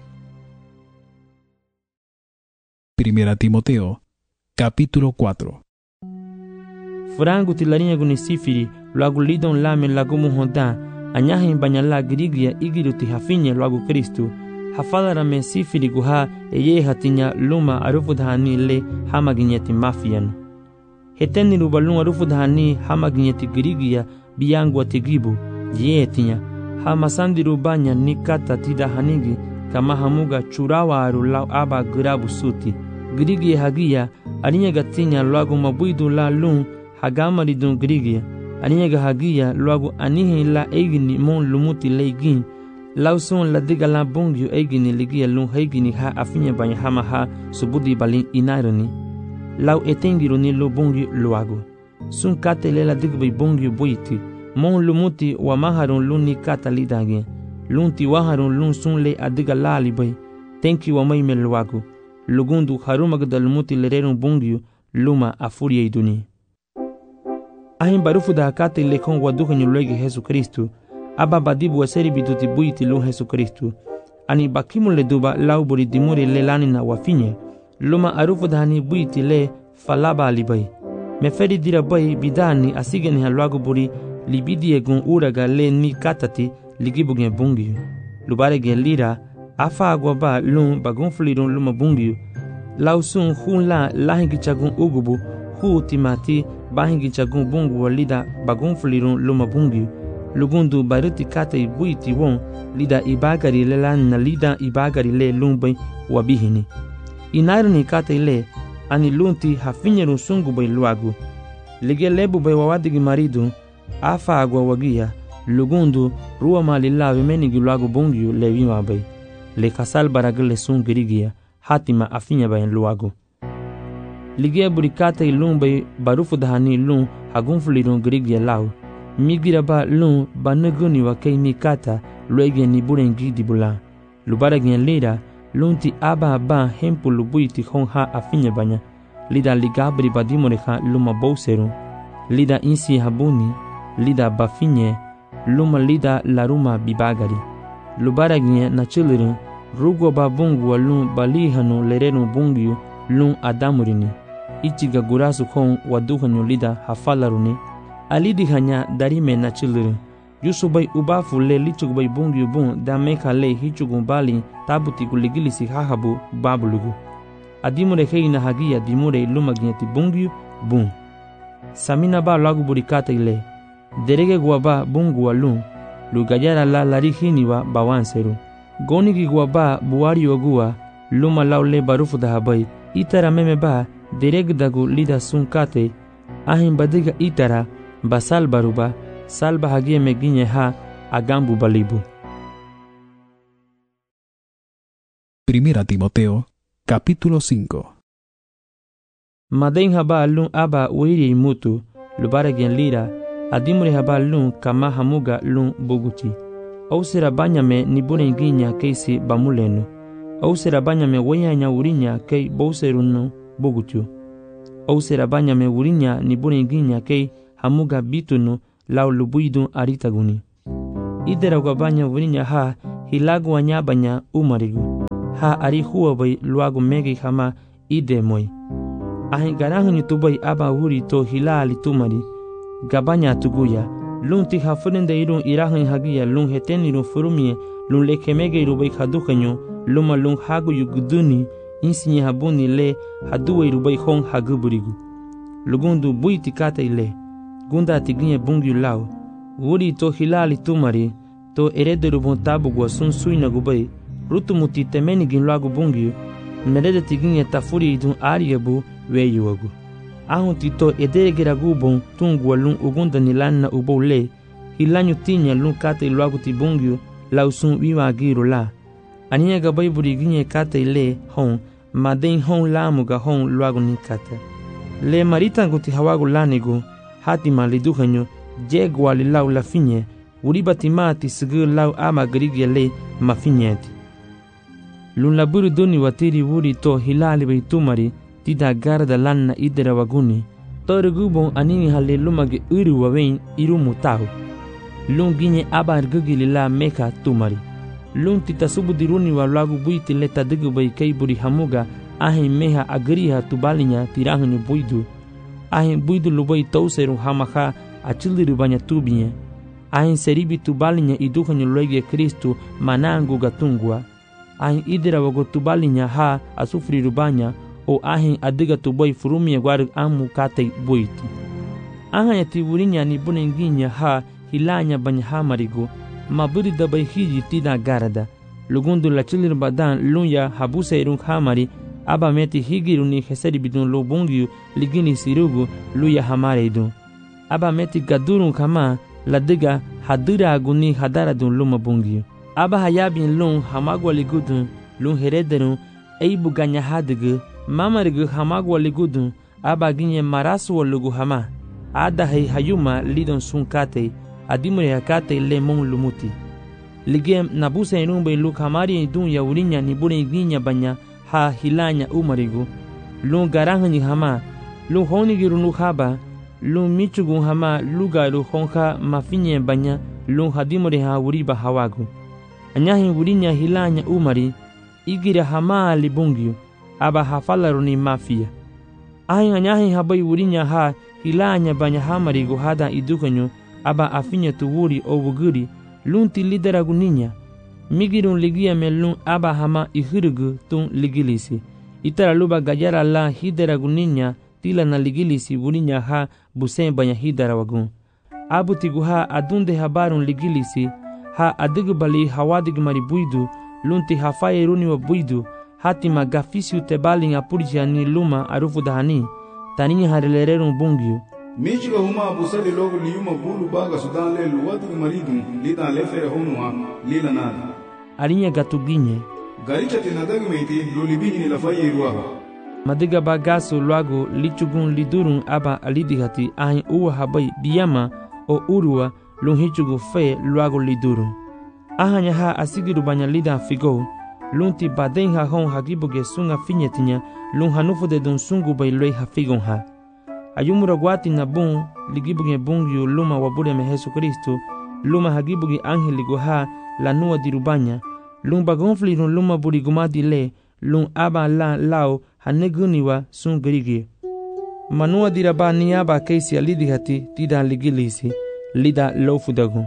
Primera Timoteo, capítulo 4. Frangu tilarinya guni sifiri luagu lidon lame lagumu honda anyahin banyala grigia igiru ti hafinye luagu Kristu hafadara me sifiri guha eye hatinya luma arufu dhani le hamaginyeti mafian heteni rubalun arufu dhani hamaginyeti grigia biyangu atigibu ye tinya hamasandi rubanya nikata tida hanigi kama hamuga churawa arulau aba grabu suti grigia hagia arinya gatinya luagu mabuidu la lun hagama lidun grigia aniga hagia luagu anihi la eigini mon lumuti leigin lausun la diga la bungyu eigini ligia lun heigini ha afinya banya hama ha subudi balin inarani lau etengiru ni lo bungyu luagu sun kate le la digbai bungyu buiti mon lumuti wa maharun lun ni kata lidage lunti waharun lun sun le adiga la libai tenki wa mai me luagu lugundu harumagda lumuti lererun bungyu luma afuria iduni. Ahin barufu da hakate lekon waduha nyulwege Jesu Kristu, aba badibu waseri biduti buiti lu Jesu Kristu. Ani bakimu le duba lau buri dimuri le lani na wafinye, luma arufu da hani buiti le falaba alibai. Meferi dira bai bidani asigeni halwagu buri libidie gun uraga le ni katati ligibu gen bungiyu. Lubare gen lira, afa agwa ba lun bagun fulirun luma bungiyu. Lau sun hun la lahingi chagun ugubu, hu timati bahingi chagun bungu walida bagun fulirun luma bungi lugundu baruti kate buiti won lida ibagari lela na lida ibagari le lumbai wabihini inarni kate le ani lunti hafinyeru sungu bai luagu lige lebu bai wawadigi maridu afa agwa wagia lugundu ruwa malila menigi luagu bungi lewima bai le kasal baragale sungirigia hatima afinya bai luagu ligia burikata ilun bay barufu dahani lun hagun fulirun grigia lau migira ba lun banaguni wa kay ni kata luege ni burengi di bula lubara gen lira lun ti aba ba hempu lubui ti hon ha afinya banya lida ligabri badimore ha luma bouseru lida insi habuni lida bafinye luma lida laruma bibagari lubara gen na chilirin rugo ba bungu wa lun balihanu lerenu bungiu lun adamurini ichiga gurasu kon waduhanyo lida hafalaruni alidi hanya darime na chilirin yusubai ubafu le lichugbai bungi bun da meka le hichugun bali tabuti guligilisi hahabu babulugu adimure heina hagia dimure lumaginyati bungi bun samina ba lagu burikata ile derege guaba bungu walun lugayara la larihini wa bawanseru gonigi guaba buari ogua luma laule barufu da habai itara meme ba deregdagu lida sunkate ahin badiga itara basal baruba salba hagie meginye ha agambu balibu. Primera Timoteo, capítulo 5. Maden haba lun aba uiri mutu lubare gen lira adimure haba lun kama hamuga lun buguti au sera banyame ni burenginya keisi bamulenu au sera banyame weyanya urinya kei bouserunu bugutu ou serabanya me wurinya ni burenginya kei hamuga bitunu lau lubuidun aritaguni. Idera gabanya wurinya ha hilagu anyabanya umarigu. Ha ari huwa bai luagu megi hama ide moi. Ahin garahuni tubai aba wuri to hilali tumari. Gabanya tuguya. Lung ti hafurende irun irahin hagia lung heten irun furumie lung lekemege irubai hadukanyo luma lung hagu yuguduni insinye habuni le haduwa irubai hong haguburigu. Lugundu buiti kata ile. Gunda tiginye bungi lau. Wuri to hilali tumari to erederu bon tabugwa sun suina gubai. Rutumuti temeni ginlagu bungi. Merede tiginye tafuri idun ariyabu weyuagu. Ahun tito ederegera gubon tungwa lung ugunda nilanna ubou le. Hilanyu tinya lung kata iluagu tibungyu lau sun wiwa agiru la. Aniya gabai buriginye kata ile hon. Maden hon lamuga hon luagu ni kata. Le maritangu ti hawagu lanigu. Hati maliduhanyo. Jegwa li lau la finye. Uriba timati sigur lau ama garigia le mafinyeti. Lun laburu duni watiri wuri to hilali bai tumari. Tida garda lanna idera waguni. Tori gubon anini hale lumage uru wawein irumu tahu. Lun ginye abar gugili la meka tumari. Lun tita subu diruni wa lagu buiti leta digu bai kei buri hamuga. Ahin meha agriha tubalinya tirahani buidu. Ahin buidu lubai tauseru hamaha achiliru banya tubinye. Ahin seribi tubalinya iduhanyo loige Kristu manangu gatungwa. Ahin idera wago tubalinya ha asufri rubanya. O ahin adiga tubai furumia guarug amu katei buiti. Ahanya tiburinya ni bunenginya ha hilanya banya hamarigu. Maburi dabai hiji tida garada. Lugundu la chilir badan lunya habuse irung hamari. Aba meti higiru ni heseri bidun lobungiu ligini sirugu luya hamare idun. Aba meti gadurung kama ladiga hadura aguni hadara dun luma bungiu. Aba hayabin lung hamagwa ligudun lung herederun eibu ganya hadigu. Mamarigu hamagwa ligudun aba ginye maraswa lugu hama. Ada hayuma lidon sun katei. Adimure hakatei le mon lumuti. Ligem nabuse inumbe luk hamari idun ya urinya ni bure ginya banya. Ha hilanya umarigu. Lung garanganyi hama. Lung honigiru nukhaba. Lung michugu hama lugaru honka mafinye banya. Lung hadimore ha uriba hawagu. Anyahi urinya hilanya umari. Igira hama libungiu. Aba hafalaru ni mafia. Ahin anyahi habai urinya ha hilanya banya hamarigu hada idukanyo. Aba afinya tuwuri o wuguri. Lung ti lideragu ninya. Migirun ligia melun aba hama ihirugu tun ligilisi. Itara luba gajara la hidera guninya tila na ligilisi wuninya ha busen banya hidera wagun. Abu tiguha adunde habarun ligilisi ha adigu bali hawadig mari buidu lunti hafaye runi wa buidu hati magafisi tebalin apurja ni luma arufu dahani taninya harilererun bungiu. Michiga huma busali logo liyuma bulu baga sudan le luwatu maridun lidan lefere honua lila nada. Arinya gatuginye. Garicha tinadagu meiti lulibini ni lafaye iruaha. Madiga bagasu luagu lichugun lidurun aba alidigati ahin uwa habai biyama o urua lunhichugu fe luagu lidurun. Ahanya ha asigiru banya lida figo lunti baden ha hon hagibuge sunga finyetinya lun hanufu de dun sungu bai loi ha figon ha. Ayumura guati na bun ligibuge bungyu luma wabure me Jesu Kristu luma hagibuge angeligo ha la nua dirubanya lung bagonfli run luma burigumadi le lung aba la lao haneguniwa sun grigi manua diraba niaba keisi alidihati tida ligilisi lida lofudagun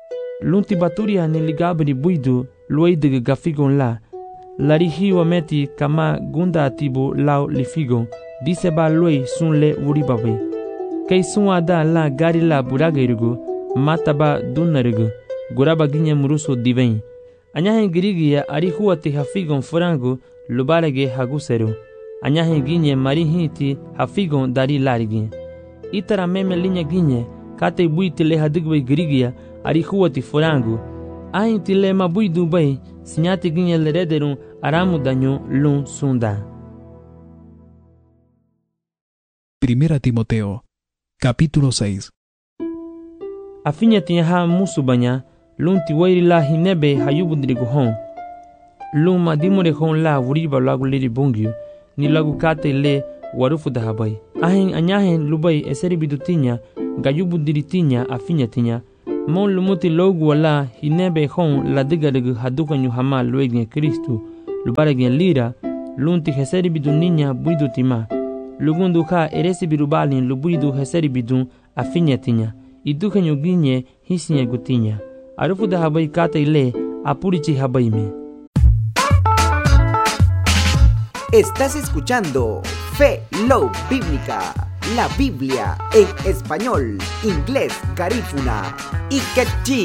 lunti baturia ne ligabri buidu luidig gafigon la larihiwa meti kama gunda atibu lao lifigon diseba loi sun le uribabe keisun ada la gari la buragairugu mataba dunarigu guraba ginye muruso divin. Anyahe girigia ari huati hafigon furangu lubarage haguseru. Anyahe ginye marihiti hafigon dari larigi. Itara meme linya ginye kate buiti le hadigwe girigia ari huati furangu. Ahinti le mabui dubai sinyati ginye lerederun aramu danyo lun sunda. Primera Timoteo, capítulo 6. Afinya tiha musubanya lunti wairi la hinebe hayubudrigu hon. Luma dimure hon la wuriba lagu liri bungiu ni lagu kate le warufu dahabai. Ahen anyahen lubay eseri bidutinya, gayubu diritinya afinyatinya. Mon lumuti logu wala hinebe hon la digarig hadukanyu hama luegin Kristu. Lubaregen lira, lunti heseri biduninya buidutima. Lugundu ka eresi birubalin lubuidu heseri bidun afinyatinya. Idukanyu ginye hisinye gutinya. Arufu da habai kata ile apurichi habaime. Estás escuchando Fe Love Bíblica, la Biblia en español, inglés, garífuna y quechí.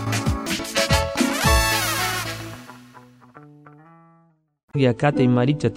Ya kata imaricha